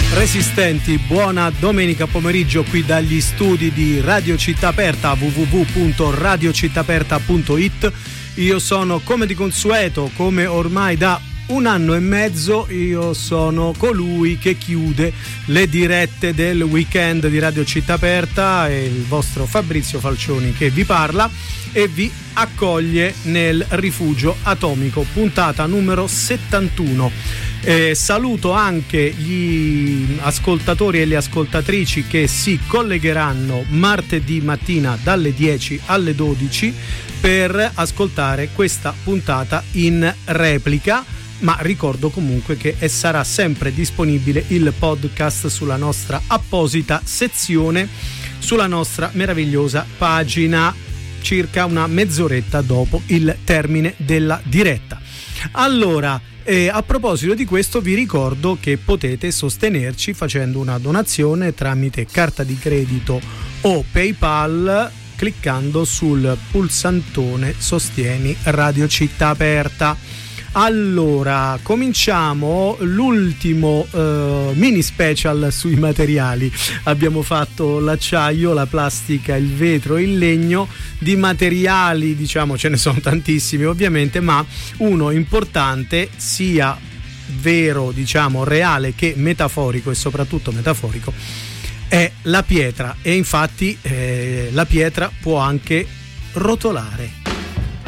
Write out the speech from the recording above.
Resistenti, buona domenica pomeriggio qui dagli studi di Radio Città Aperta, www.radiocittaperta.it. Io sono, come di consueto, come ormai da un anno e mezzo, io sono colui che chiude le dirette del weekend di Radio Città Aperta, è il vostro Fabrizio Falcioni che vi parla e vi accoglie nel Rifugio Atomico, puntata numero 71. Saluto anche gli ascoltatori e le ascoltatrici che si collegheranno martedì mattina dalle 10 alle 12 per ascoltare questa puntata in replica, ma ricordo comunque che sarà sempre disponibile il podcast sulla nostra apposita sezione, sulla nostra meravigliosa pagina, circa una mezz'oretta dopo il termine della diretta. Allora, a proposito di questo, vi ricordo che potete sostenerci facendo una donazione tramite carta di credito o PayPal cliccando sul pulsantone Sostieni Radio Città Aperta. Allora, cominciamo l'ultimo mini special sui materiali. Abbiamo fatto l'acciaio, la plastica, il vetro, il legno. Di materiali, diciamo, ce ne sono tantissimi ovviamente, ma uno importante, sia vero, diciamo, reale che metaforico, e soprattutto metaforico, è la pietra. E infatti la pietra può anche rotolare.